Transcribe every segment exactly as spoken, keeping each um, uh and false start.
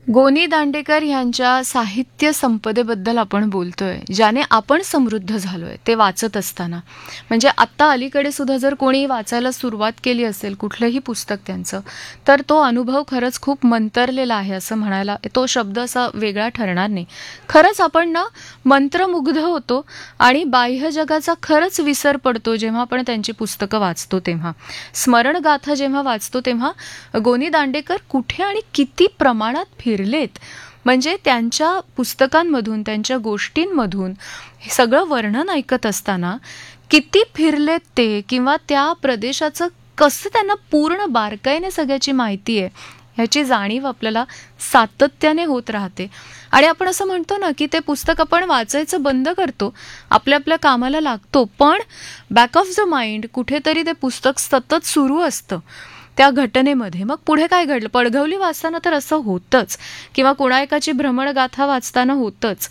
गोनी दांडेकर यांच्या साहित्य संपदेबद्दल आपण बोलतोय, ज्याने आपण समृद्ध झालोय ते वाचत असताना. म्हणजे आत्ता अलीकडे सुद्धा जर कोणी वाचायला सुरुवात केली असेल कुठलंही पुस्तक त्यांचं, तर तो अनुभव खरंच खूप मंतरलेला आहे असं म्हणायला, तो शब्द असा वेगळा ठरणार नाही. खरंच आपण ना मंत्रमुग्ध होतो आणि बाह्य जगाचा खरंच विसर पडतो जेव्हा आपण त्यांची पुस्तकं वाचतो तेव्हा. स्मरणगाथा जेव्हा वाचतो तेव्हा गोनी दांडेकर कुठे आणि किती प्रमाणात फिरलेत, म्हणजे त्यांच्या पुस्तकांमधून त्यांच्या गोष्टींमधून हे सगळं वर्णन ऐकत असताना किती फिरलेत ते, किंवा त्या प्रदेशाचं कसं त्यांना पूर्ण बारकाईने सगळ्याची माहिती आहे ह्याची जाणीव आपल्याला सातत्याने होत राहते. आणि आपण असं म्हणतो ना की ते पुस्तक आपण वाचायचं बंद करतो, आपल्या आपल्या कामाला लागतो, पण बॅक ऑफ द माइंड कुठेतरी ते पुस्तक सतत सुरू असतं त्या घटनेमध्ये. मग पुढे काय घडलं, पडघवली वाचताना तर असं होतंच, किंवा कुणायकाची भ्रमणगाथा वाचताना होतंच,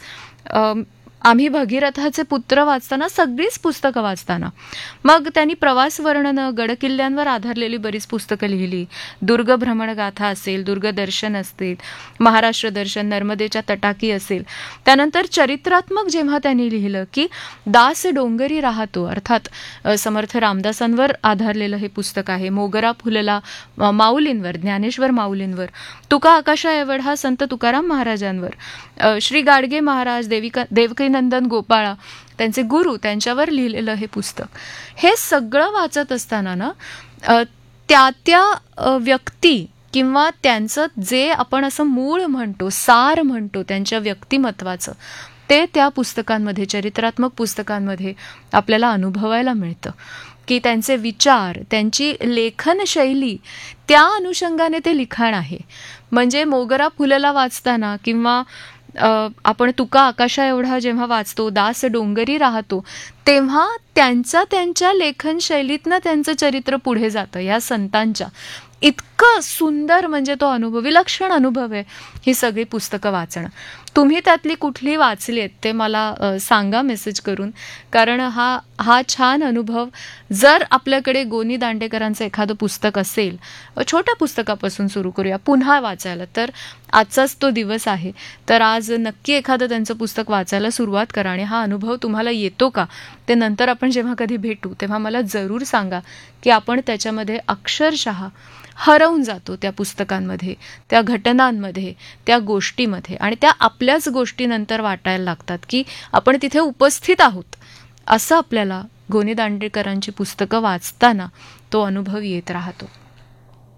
आम्ही भगीरथाचे पुत्र वाचताना, सगळीच पुस्तकं वाचताना. मग त्यांनी प्रवास वर्णनं, गडकिल्ल्यांवर आधारलेली बरीच पुस्तकं लिहिली. दुर्ग भ्रमणगाथा असेल, दुर्गदर्शन असतील, महाराष्ट्र दर्शन, नर्मदेच्या तटाकी असेल. त्यानंतर चरित्रात्मक जेव्हा त्यांनी लिहिलं की दास डोंगरी राहतो, अर्थात समर्थ रामदासांवर आधारलेलं हे पुस्तक आहे. मोगरा फुलला माऊलींवर, ज्ञानेश्वर माऊलींवर. तुका आकाशा एवढा संत तुकाराम महाराजांवर. श्री गाडगे महाराज, देविका देवकीनंदन गोपाळा त्यांचे गुरु, त्यांच्यावर लिहिलेलं हे पुस्तक. हे सगळं वाचत असताना ना त्या त्या व्यक्ती किंवा त्यांचं जे आपण असं मूळ म्हणतो, सार म्हणतो त्यांच्या व्यक्तिमत्वाचं, ते त्या पुस्तकांमध्ये, चरित्रात्मक पुस्तकांमध्ये आपल्याला अनुभवायला मिळतं. की त्यांचे विचार, त्यांची लेखनशैली, त्या अनुषंगाने ते लिखाण आहे. म्हणजे मोगरा फुलला वाचताना किंवा आपण तुका आकाशा एवढा जेव्हा वाचतो, दास डोंगरी राहतो, तेव्हा त्यांच्या त्यांच्या लेखनशैलीतनं त्यांचं चरित्र पुढे जातं या संतांच्या. इतकं सुंदर म्हणजे तो अनुभव, विलक्षण अनुभव आहे ही सगळी पुस्तकं वाचणं. तुम्ही त्यातली कुठली वाचली आहेत ते मला सांगा मेसेज करून, कारण हा हा छान अनुभव जर आपल्याकडे गोनी दांडेकरांचं एखादं पुस्तक असेल, छोट्या पुस्तकापासून सुरू करूया पुन्हा वाचायला, तर आजचाच तो दिवस आहे. तर आज नक्की एखादं त्यांचं पुस्तक वाचायला सुरुवात करा. आणि हा अनुभव तुम्हाला येतो का ते नंतर आपण जेव्हा कधी भेटू तेव्हा मला जरूर सांगा, की आपण त्याच्यामध्ये अक्षरशः हरवून जातो त्या पुस्तकांमध्ये, त्या घटनांमध्ये, त्या गोष्टीमध्ये, आणि त्या आपल्याच गोष्टी नंतर वाटायला लागतात की आपण तिथे उपस्थित आहोत. असं आपल्याला गोनी दांडेकरांची पुस्तकं वाचताना तो अनुभव येत राहतो.